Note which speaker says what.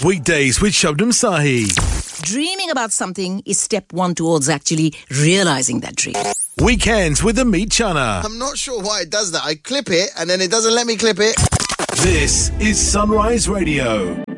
Speaker 1: Weekdays with Shabnam Sahi.
Speaker 2: Dreaming about something is step one towards actually realizing that dream.
Speaker 1: Weekends with Amit Chana.
Speaker 3: I'm not sure why it does that. I clip it and then it doesn't let me clip it.
Speaker 1: This is Sunrise Radio.